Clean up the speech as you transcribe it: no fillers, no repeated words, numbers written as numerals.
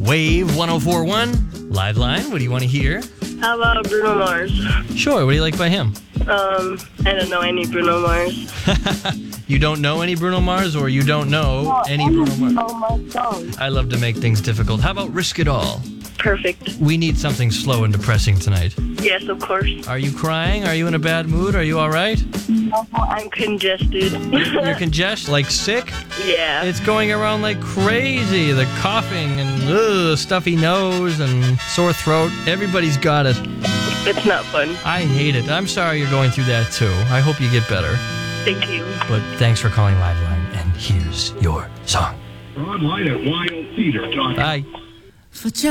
Wave 104.1, Live Line. What do you want to hear? How about Bruno Mars? Sure, what do you like by him? I don't know any Bruno Mars. You don't know any Bruno Mars, or you don't know any Bruno Mars? my song. I love to make things difficult. How about Risk It All? Perfect. We need something slow and depressing tonight. Yes, of course. Are you crying? Are you in a bad mood? Are you all right? No, I'm congested. You're congested, like sick? Yeah. It's going around like crazy. The coughing and stuffy nose and sore throat. Everybody's got it. It's not fun. I hate it. I'm sorry you're going through that too. I hope you get better. Thank you. But thanks for calling Live Line, and here's your song. We're online at YOTheater.com. Bye. For